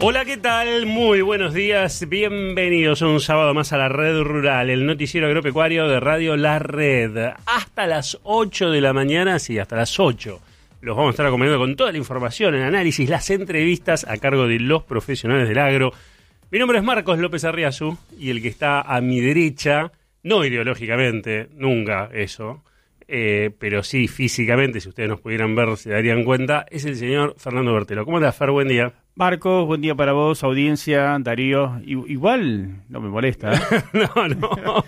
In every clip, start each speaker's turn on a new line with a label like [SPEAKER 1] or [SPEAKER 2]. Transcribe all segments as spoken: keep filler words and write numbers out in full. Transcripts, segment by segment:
[SPEAKER 1] Hola, ¿qué tal? Muy buenos días, bienvenidos un sábado más a La Red Rural, el noticiero agropecuario de Radio La Red. Hasta las ocho de la mañana, sí, hasta las ocho. Los vamos a estar acompañando con toda la información, el análisis, las entrevistas a cargo de los profesionales del agro. Mi nombre es Marcos López Arriazu y el que está a mi derecha, no ideológicamente, nunca eso, eh, pero sí físicamente, si ustedes nos pudieran ver se darían cuenta, es el señor Fernando Bertelo. ¿Cómo estás, Fer? Buen día.
[SPEAKER 2] Marcos, buen día para vos, audiencia, Darío. I- igual no me molesta, ¿eh?
[SPEAKER 1] no, no.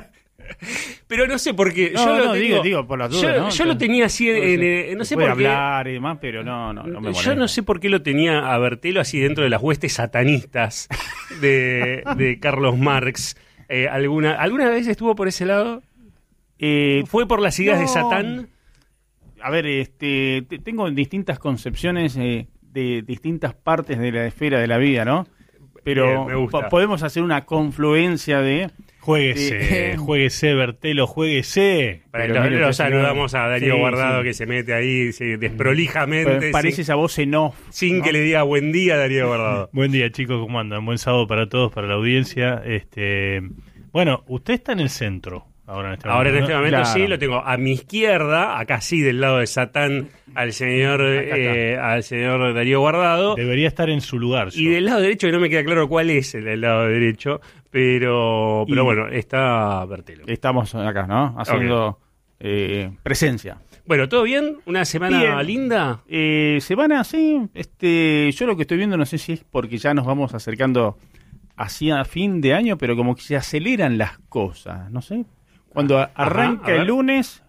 [SPEAKER 1] Pero no sé por qué.
[SPEAKER 2] No,
[SPEAKER 1] yo lo
[SPEAKER 2] no,
[SPEAKER 1] tengo,
[SPEAKER 2] digo, digo, por las dudas,
[SPEAKER 1] yo,
[SPEAKER 2] ¿no?
[SPEAKER 1] yo lo tenía así, en,
[SPEAKER 2] no
[SPEAKER 1] en,
[SPEAKER 2] sé,
[SPEAKER 1] en, no sé
[SPEAKER 2] puede
[SPEAKER 1] por qué.
[SPEAKER 2] hablar y demás, pero no, no, no me molesta.
[SPEAKER 1] Yo no sé por qué lo tenía a Bertelo así dentro de las huestes satanistas de, de Carlos Marx. Eh, ¿alguna, ¿Alguna vez estuvo por ese lado?
[SPEAKER 2] Eh,
[SPEAKER 1] ¿Fue por las ideas
[SPEAKER 2] no.
[SPEAKER 1] de Satán?
[SPEAKER 2] A ver, este, te- tengo distintas concepciones eh, de distintas partes de la esfera de la vida, ¿no? Pero
[SPEAKER 1] Bien, me gusta.
[SPEAKER 2] po- podemos hacer una confluencia de...
[SPEAKER 3] Jueguese,
[SPEAKER 2] Eh,
[SPEAKER 3] jueguese, Bertelo, jueguese.
[SPEAKER 1] Para
[SPEAKER 2] Pero
[SPEAKER 1] lo,
[SPEAKER 2] mire
[SPEAKER 1] lo
[SPEAKER 2] usted,
[SPEAKER 1] saludamos a Darío
[SPEAKER 2] sí,
[SPEAKER 1] Guardado,
[SPEAKER 2] sí.
[SPEAKER 1] que se mete ahí sí, desprolijamente,
[SPEAKER 2] pa- Parece
[SPEAKER 1] sin,
[SPEAKER 2] esa voz en off,
[SPEAKER 1] sin
[SPEAKER 2] ¿no?
[SPEAKER 1] que le diga buen día a Darío Guardado.
[SPEAKER 3] Buen día, chicos, ¿cómo andan? Buen sábado para todos, para la audiencia. Este, bueno, usted está en el centro ahora en este
[SPEAKER 1] Ahora en
[SPEAKER 3] momento,
[SPEAKER 1] este
[SPEAKER 3] ¿no?
[SPEAKER 1] momento
[SPEAKER 2] Claro.
[SPEAKER 1] sí, lo tengo a mi izquierda, acá sí, del lado de Satán, al señor,
[SPEAKER 2] Acá está.
[SPEAKER 1] eh, al señor Darío Guardado.
[SPEAKER 3] Debería estar en su lugar.
[SPEAKER 1] Y
[SPEAKER 3] yo.
[SPEAKER 1] del lado derecho, que no me queda claro cuál es el del lado derecho, pero, pero
[SPEAKER 2] Y-
[SPEAKER 1] bueno, está Bertelo.
[SPEAKER 2] Estamos acá, ¿no? Haciendo eh, presencia.
[SPEAKER 1] Bueno, ¿todo bien? ¿Una semana
[SPEAKER 2] Bien.
[SPEAKER 1] linda?
[SPEAKER 2] Eh, semana, sí. Este, yo lo que estoy viendo, no sé si es porque ya nos vamos acercando hacia fin de año, pero como que se aceleran las cosas, no sé. Cuando a-
[SPEAKER 1] Ajá,
[SPEAKER 2] arranca
[SPEAKER 1] a ver.
[SPEAKER 2] el lunes,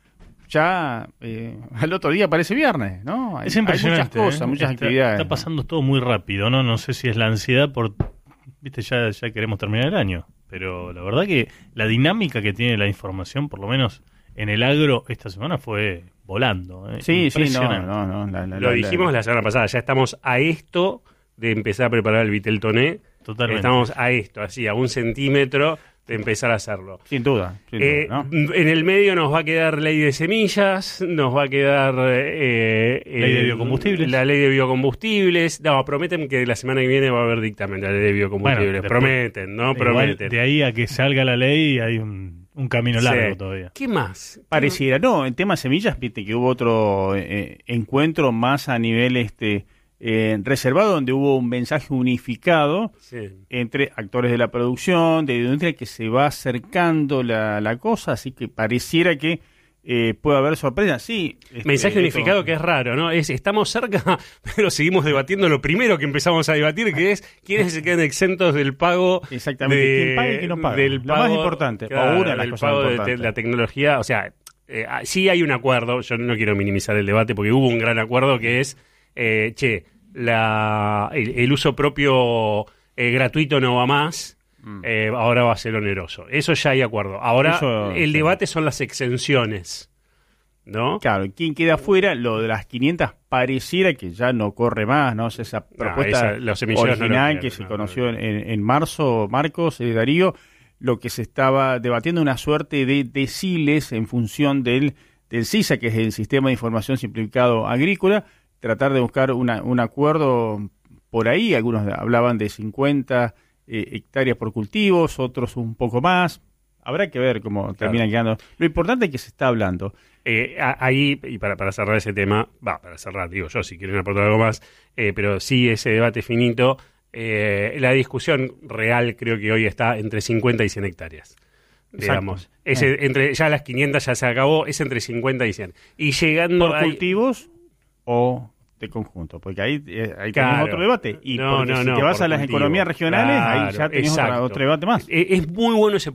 [SPEAKER 2] ya eh, al otro día parece viernes, ¿no? Hay,
[SPEAKER 3] Es impresionante.
[SPEAKER 2] hay muchas cosas,
[SPEAKER 3] ¿eh?
[SPEAKER 2] muchas
[SPEAKER 3] está,
[SPEAKER 2] actividades.
[SPEAKER 3] Está pasando todo muy rápido, ¿no? No sé si es la ansiedad por... Viste, ya, ya queremos terminar el año. Pero la verdad que la dinámica que tiene la información, por lo menos en el agro, esta semana fue volando. ¿eh?
[SPEAKER 2] Sí, sí, no,
[SPEAKER 3] Impresionante.
[SPEAKER 2] no, no. la- la-
[SPEAKER 1] Lo
[SPEAKER 2] la-
[SPEAKER 1] dijimos la semana pasada, ya estamos a esto de empezar a preparar el Vitel Toné.
[SPEAKER 3] Totalmente.
[SPEAKER 1] Estamos a esto, así, a un centímetro de empezar a hacerlo.
[SPEAKER 2] Sin duda, sin
[SPEAKER 1] Eh,
[SPEAKER 2] duda, ¿no?
[SPEAKER 1] En el medio nos va a quedar ley de semillas, nos va a quedar eh,
[SPEAKER 3] Ley de
[SPEAKER 1] el-
[SPEAKER 3] biocombustibles.
[SPEAKER 1] la ley de biocombustibles. No, prometen que la semana que viene va a haber dictamen de la ley de biocombustibles.
[SPEAKER 3] Bueno, después-
[SPEAKER 1] prometen, ¿no?
[SPEAKER 3] Igual,
[SPEAKER 1] Prometen.
[SPEAKER 3] de ahí a que salga la ley hay un, un camino largo
[SPEAKER 1] Sí.
[SPEAKER 3] todavía.
[SPEAKER 1] ¿Qué más?
[SPEAKER 2] Pareciera, no, en tema semillas, viste que hubo otro eh, encuentro más a nivel este eh, reservado, donde hubo un mensaje unificado
[SPEAKER 1] Sí.
[SPEAKER 2] entre actores de la producción, de la industria, que se va acercando la, la cosa, así que pareciera que eh, puede haber sorpresa. Sí, este,
[SPEAKER 1] Mensaje
[SPEAKER 2] esto-
[SPEAKER 1] unificado que es raro, ¿no? Es estamos cerca, pero seguimos debatiendo lo primero que empezamos a debatir, que es quiénes se quedan exentos del pago.
[SPEAKER 2] Exactamente,
[SPEAKER 1] de-
[SPEAKER 2] quién paga y quién no paga.
[SPEAKER 1] Del
[SPEAKER 2] Lo más
[SPEAKER 1] pago,
[SPEAKER 2] importante, o
[SPEAKER 1] claro,
[SPEAKER 2] una de las
[SPEAKER 1] del
[SPEAKER 2] cosas
[SPEAKER 1] pago de te-
[SPEAKER 2] importantes.
[SPEAKER 1] la tecnología. O sea, eh, ah, sí hay un acuerdo, yo no quiero minimizar el debate porque hubo un gran acuerdo que es, eh, che, la, el, el uso propio eh, gratuito no va más. Eh, ahora va a ser oneroso. Eso ya hay acuerdo. Ahora
[SPEAKER 2] Eso,
[SPEAKER 1] el
[SPEAKER 2] sí.
[SPEAKER 1] debate son las exenciones, ¿no?
[SPEAKER 2] Claro, ¿quién queda afuera? Lo de las quinientas pareciera que ya no corre más, ¿no? O sea, esa propuesta
[SPEAKER 1] esa- los semilleros no lo
[SPEAKER 2] original
[SPEAKER 1] quieren,
[SPEAKER 2] que se
[SPEAKER 1] no,
[SPEAKER 2] conoció
[SPEAKER 1] no.
[SPEAKER 2] en, en marzo, Marcos, eh, Darío, lo que se estaba debatiendo una suerte de deciles en función del, del SISA, que es el Sistema de Información Simplificado Agrícola, tratar de buscar una, un acuerdo por ahí. Algunos hablaban de cincuenta eh, hectáreas por cultivos, otros un poco más. Habrá que ver cómo terminan quedando. Lo importante es que se está hablando.
[SPEAKER 1] Eh, a- ahí, y para, para cerrar ese tema, va, para cerrar, digo yo, si quieren aportar algo más, eh, pero sí ese debate finito, eh, la discusión real creo que hoy está entre cincuenta y cien hectáreas. Digamos, ese,
[SPEAKER 2] Eh.
[SPEAKER 1] entre, ya las quinientas ya se acabó, es entre cincuenta y cien. Y llegando
[SPEAKER 2] ¿Por
[SPEAKER 1] ahí-
[SPEAKER 2] cultivos o de conjunto? Porque ahí, eh, ahí
[SPEAKER 1] Claro.
[SPEAKER 2] tenemos otro debate. Y
[SPEAKER 1] No,
[SPEAKER 2] porque
[SPEAKER 1] no,
[SPEAKER 2] si
[SPEAKER 1] no,
[SPEAKER 2] te vas
[SPEAKER 1] por
[SPEAKER 2] a las
[SPEAKER 1] cultivo.
[SPEAKER 2] economías regionales, ahí ya
[SPEAKER 1] Claro,
[SPEAKER 2] tenés otra-
[SPEAKER 1] exacto.
[SPEAKER 2] otro debate más.
[SPEAKER 1] Eh, es muy bueno ese